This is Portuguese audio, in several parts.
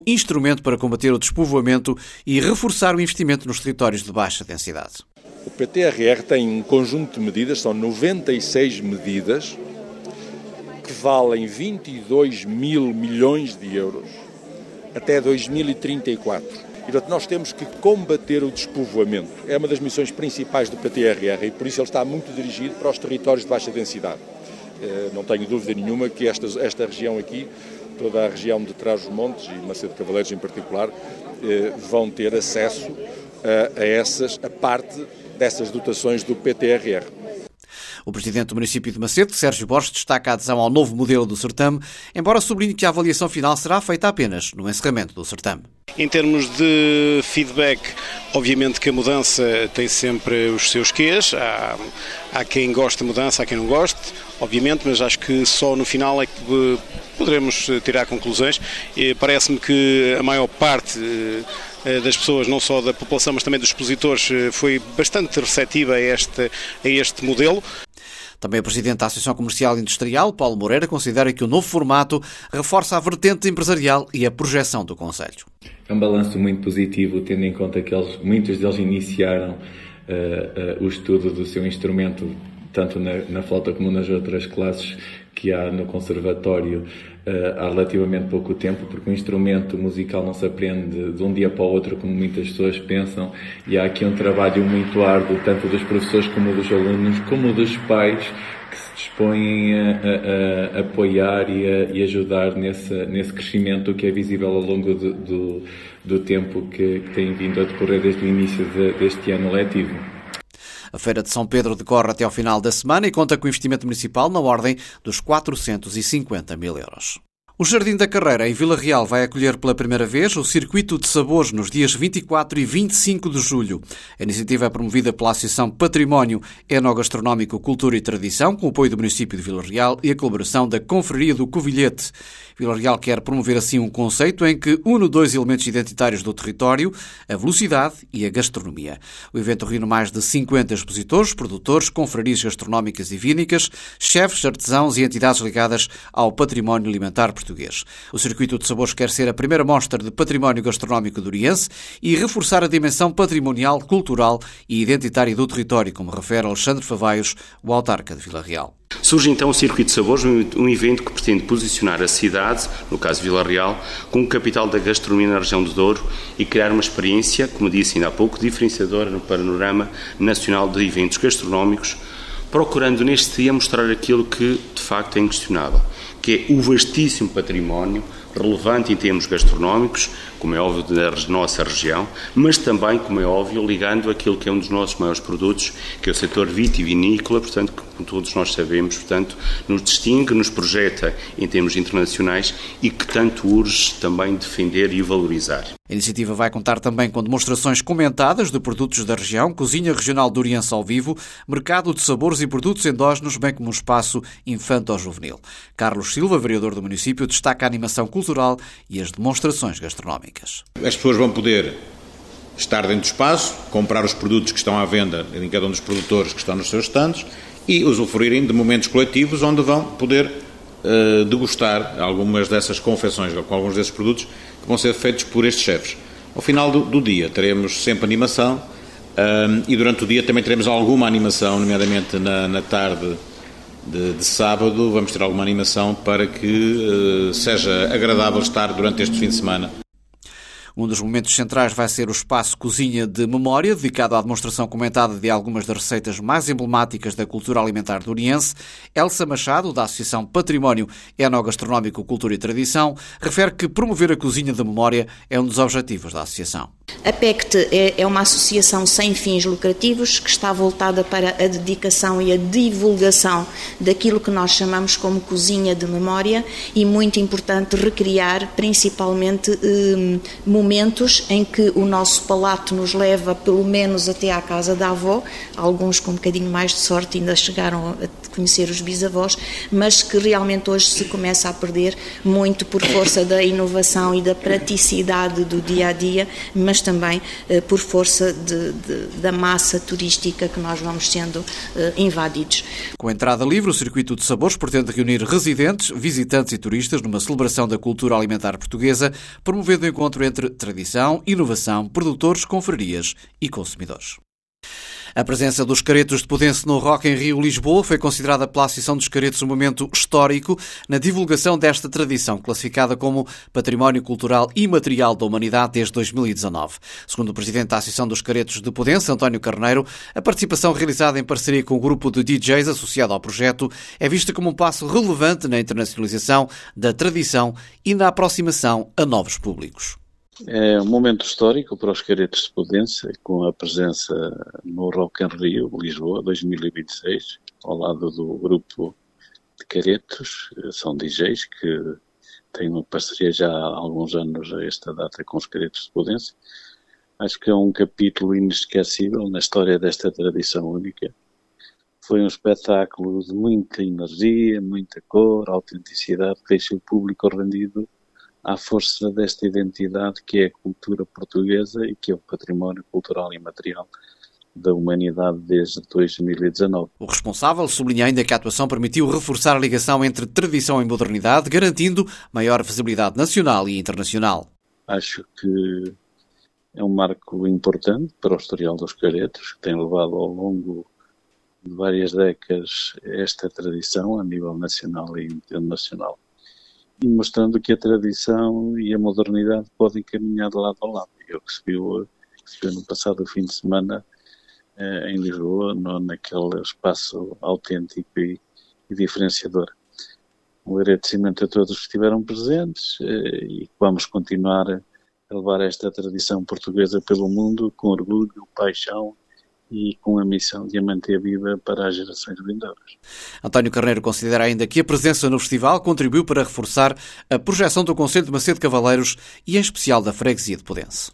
instrumento para combater o despovoamento e reforçar o investimento nos territórios de baixa densidade. O PTRR tem um conjunto de medidas, são 96 medidas, que valem 22 mil milhões de euros até 2034. E, portanto, nós temos que combater o despovoamento. É uma das missões principais do PTRR e, por isso, ele está muito dirigido para os territórios de baixa densidade. Não tenho dúvida nenhuma que esta região aqui, toda a região de Trás-os-Montes e Macedo de Cavaleiros em particular, vão ter acesso a parte dessas dotações do PTRR. O presidente do município de Macedo, Sérgio Borges, destaca a adesão ao novo modelo do certame, embora sublinhe que a avaliação final será feita apenas no encerramento do certame. Em termos de feedback, obviamente que a mudança tem sempre os seus quês. Há quem goste da mudança, há quem não goste, obviamente, mas acho que só no final é que poderemos tirar conclusões. Parece-me que a maior parte das pessoas, não só da população, mas também dos expositores, foi bastante receptiva a este modelo. Também o presidente da Associação Comercial e Industrial, Paulo Moreira, considera que o novo formato reforça a vertente empresarial e a projeção do concelho. É um balanço muito positivo, tendo em conta que muitos deles iniciaram o estudo do seu instrumento, tanto na flauta como nas outras classes que há no conservatório há relativamente pouco tempo, porque o instrumento musical não se aprende de um dia para o outro como muitas pessoas pensam, e há aqui um trabalho muito árduo, tanto dos professores como dos alunos, como dos pais, que se dispõem a apoiar e ajudar nesse crescimento que é visível ao longo do tempo que tem vindo a decorrer desde o início deste ano letivo. A Feira de São Pedro decorre até ao final da semana e conta com investimento municipal na ordem dos 450 mil euros. O Jardim da Carreira, em Vila Real, vai acolher pela primeira vez o Circuito de Sabores nos dias 24 e 25 de julho. A iniciativa é promovida pela Associação Património Enogastronómico, Cultura e Tradição, com o apoio do município de Vila Real e a colaboração da Confraria do Covilhete. Vila Real quer promover assim um conceito em que une dois elementos identitários do território, a velocidade e a gastronomia. O evento reúne mais de 50 expositores, produtores, confrarias gastronómicas e vínicas, chefes, artesãos e entidades ligadas ao património alimentar português. O Circuito de Sabores quer ser a primeira mostra de património gastronómico duriense e reforçar a dimensão patrimonial, cultural e identitária do território, como refere Alexandre Favaios, o autarca de Vila Real. Surge então o Circuito de Sabores, um evento que pretende posicionar a cidade, no caso Vila Real, como capital da gastronomia na região do Douro e criar uma experiência, como disse ainda há pouco, diferenciadora no panorama nacional de eventos gastronómicos, procurando neste dia mostrar aquilo que de facto é inquestionável, que é o vastíssimo património relevante em termos gastronómicos, como é óbvio, da nossa região, mas também, como é óbvio, ligando aquilo que é um dos nossos maiores produtos, que é o setor vitivinícola, portanto, como todos nós sabemos, portanto, nos distingue, nos projeta em termos internacionais e que tanto urge também defender e valorizar. A iniciativa vai contar também com demonstrações comentadas de produtos da região, cozinha regional duriense ao vivo, mercado de sabores e produtos endógenos, bem como um espaço infanto-juvenil. Carlos Silva, vereador do município, destaca a animação cultural e as demonstrações gastronómicas. As pessoas vão poder estar dentro do espaço, comprar os produtos que estão à venda em cada um dos produtores que estão nos seus stands e usufruírem de momentos coletivos onde vão poder degustar algumas dessas confecções, com alguns desses produtos que vão ser feitos por estes chefes. Ao final do dia teremos sempre animação e durante o dia também teremos alguma animação, nomeadamente na tarde de sábado, vamos ter alguma animação para que seja agradável estar durante este fim de semana. Um dos momentos centrais vai ser o espaço Cozinha de Memória, dedicado à demonstração comentada de algumas das receitas mais emblemáticas da cultura alimentar duriense. Elsa Machado, da Associação Património Enogastronómico, Cultura e Tradição, refere que promover a cozinha de memória é um dos objetivos da associação. A PECT é uma associação sem fins lucrativos que está voltada para a dedicação e a divulgação daquilo que nós chamamos como cozinha de memória e muito importante recriar principalmente momentos em que o nosso palato nos leva pelo menos até à casa da avó, alguns com um bocadinho mais de sorte ainda chegaram a conhecer os bisavós, mas que realmente hoje se começa a perder muito por força da inovação e da praticidade do dia-a-dia, mas também também por força da massa turística que nós vamos sendo invadidos. Com a entrada livre, o Circuito de Sabores pretende reunir residentes, visitantes e turistas numa celebração da cultura alimentar portuguesa, promovendo o encontro entre tradição, inovação, produtores, confrarias e consumidores. A presença dos caretos de Podense no Rock in Rio Lisboa foi considerada pela Associação dos Caretos um momento histórico na divulgação desta tradição, classificada como Património Cultural Imaterial da Humanidade desde 2019. Segundo o presidente da Associação dos Caretos de Podense, António Carneiro, a participação realizada em parceria com o grupo de DJs associado ao projeto é vista como um passo relevante na internacionalização da tradição e na aproximação a novos públicos. É um momento histórico para os caretos de Podense, com a presença no Rock in Rio, Lisboa, 2026, ao lado do grupo de caretos. São DJs que têm uma parceria já há alguns anos a esta data com os caretos de Podense. Acho que é um capítulo inesquecível na história desta tradição única. Foi um espetáculo de muita energia, muita cor, autenticidade, que deixa o público rendido à força desta identidade que é a cultura portuguesa e que é o património cultural imaterial da humanidade desde 2019. O responsável sublinha ainda que a atuação permitiu reforçar a ligação entre tradição e modernidade, garantindo maior visibilidade nacional e internacional. Acho que é um marco importante para o historial dos caretos, que tem levado ao longo de várias décadas esta tradição a nível nacional e internacional, e mostrando que a tradição e a modernidade podem caminhar de lado a lado. É o que se viu no passado fim de semana em Lisboa, naquele espaço autêntico e diferenciador. Um agradecimento a todos que estiveram presentes e vamos continuar a levar esta tradição portuguesa pelo mundo com orgulho, paixão e com a missão de a manter viva para as gerações vindouras. António Carneiro considera ainda que a presença no festival contribuiu para reforçar a projeção do Concelho de Macedo Cavaleiros e, em especial, da freguesia de Podense.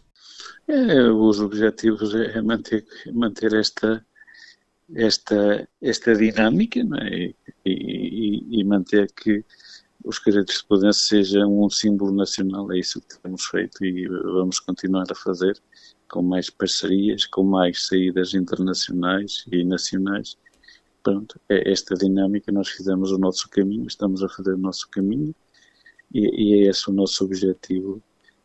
Os objetivos é manter esta dinâmica, não é? E manter que os caretos de Podense sejam um símbolo nacional. É isso que temos feito e vamos continuar a fazer, com mais parcerias, com mais saídas internacionais e nacionais. Pronto, é esta dinâmica, nós fizemos o nosso caminho, estamos a fazer o nosso caminho e é esse o nosso objetivo,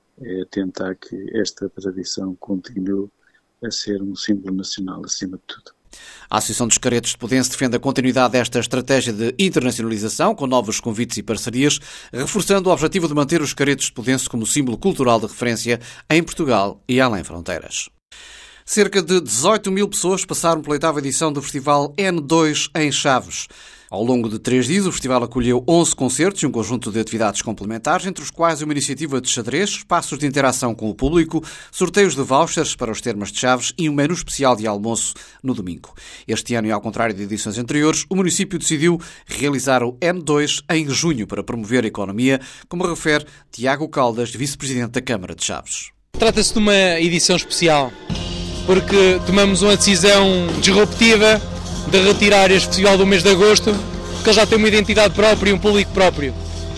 é tentar que esta tradição continue a ser um símbolo nacional acima de tudo. A Associação dos Caretos de Podense defende a continuidade desta estratégia de internacionalização com novos convites e parcerias, reforçando o objetivo de manter os Caretos de Podense como símbolo cultural de referência em Portugal e além fronteiras. Cerca de 18 mil pessoas passaram pela 8ª edição do Festival N2 em Chaves. Ao longo de 3 dias, o festival acolheu 11 concertos e um conjunto de atividades complementares, entre os quais uma iniciativa de xadrez, espaços de interação com o público, sorteios de vouchers para os termas de Chaves e um menu especial de almoço no domingo. Este ano, e ao contrário de edições anteriores, o município decidiu realizar o N2 em junho para promover a economia, como refere Tiago Caldas, vice-presidente da Câmara de Chaves. Trata-se de uma edição especial, porque tomamos uma decisão disruptiva de retirar este festival do mês de agosto, porque ele já tem uma identidade própria e um público próprio.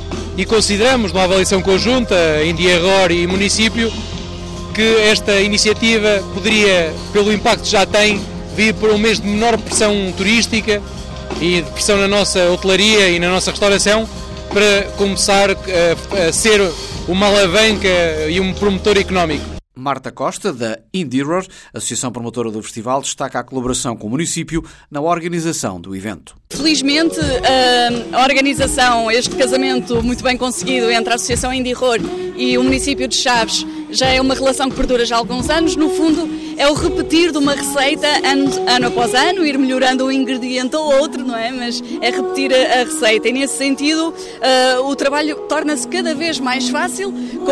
E consideramos, numa avaliação conjunta, Indiarror e município, que esta iniciativa poderia, pelo impacto que já tem, vir por um mês de menor pressão turística e de pressão na nossa hotelaria e na nossa restauração, para começar a ser uma alavanca e um promotor económico. Marta Costa, da Indiarror, associação promotora do festival, destaca a colaboração com o município na organização do evento. Felizmente, a organização, este casamento muito bem conseguido entre a Associação Indiarror e o município de Chaves, já é uma relação que perdura já há alguns anos. No fundo, é o repetir de uma receita ano após ano, ir melhorando um ingrediente ou outro, não é? Mas é repetir a receita. E nesse sentido, o trabalho torna-se cada vez mais fácil,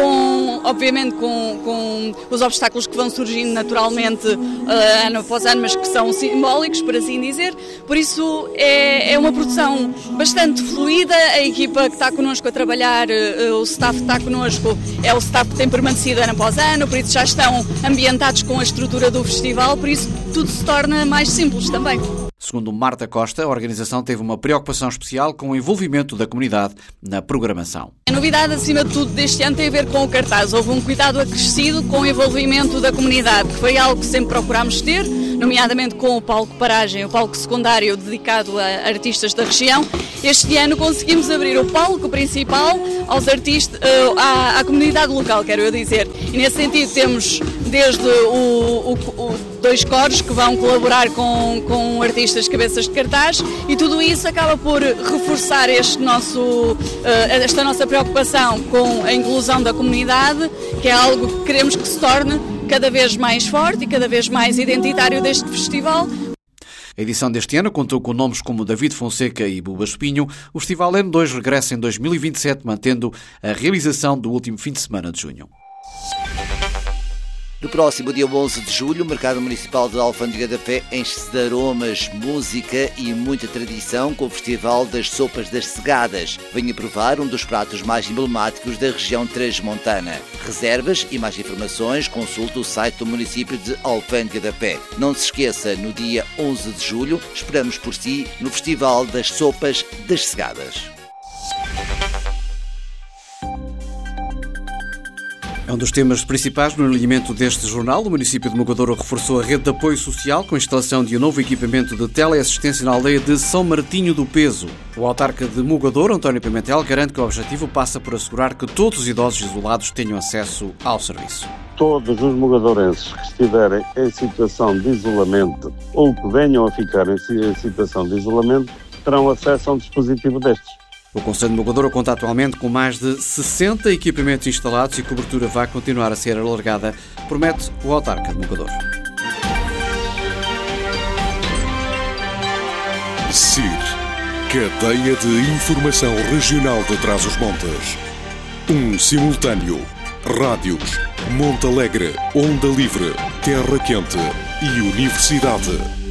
obviamente com os obstáculos que vão surgindo naturalmente ano após ano, mas que são simbólicos, por assim dizer. Por isso, é uma produção bastante fluida. A equipa que está connosco a trabalhar, o staff que está connosco, é o staff que tem permanecido ano após ano, por isso já estão ambientados com a estrutura do festival, por isso tudo se torna mais simples também. Segundo Marta Costa, a organização teve uma preocupação especial com o envolvimento da comunidade na programação. A novidade, acima de tudo, deste ano tem a ver com o cartaz. Houve um cuidado acrescido com o envolvimento da comunidade, que foi algo que sempre procurámos ter, nomeadamente com o palco paragem, o palco secundário dedicado a artistas da região. Este ano conseguimos abrir o palco principal aos artistas, à comunidade local, quero eu dizer. E nesse sentido temos desde dois coros que vão colaborar com artistas cabeças de cartaz, e tudo isso acaba por reforçar esta nossa preocupação com a inclusão da comunidade, que é algo que queremos que se torne cada vez mais forte e cada vez mais identitário deste festival. A edição deste ano contou com nomes como David Fonseca e Buba Espinho. O Festival N2 regressa em 2027, mantendo a realização do último fim de semana de junho. No próximo dia 11 de julho, o Mercado Municipal de Alfândega da Fé enche-se de aromas, música e muita tradição com o Festival das Sopas das Segadas. Venha provar um dos pratos mais emblemáticos da região transmontana. Reservas e mais informações, consulte o site do município de Alfândega da Fé. Não se esqueça, no dia 11 de julho, esperamos por si no Festival das Sopas das Segadas. É um dos temas principais no alinhamento deste jornal. O município de Mogadouro reforçou a rede de apoio social com a instalação de um novo equipamento de teleassistência na aldeia de São Martinho do Peso. O autarca de Mogadouro, António Pimentel, garante que o objetivo passa por assegurar que todos os idosos isolados tenham acesso ao serviço. Todos os mogadourenses que estiverem em situação de isolamento ou que venham a ficar em situação de isolamento terão acesso a um dispositivo destes. O Conselho de Mogadouro conta atualmente com mais de 60 equipamentos instalados e a cobertura vai continuar a ser alargada, promete o autarca de Mogadouro. CIR, Cadeia de Informação Regional de Trás-os-Montes. Simultâneo. Rádios, Monte Alegre, Onda Livre, Terra Quente e Universidade.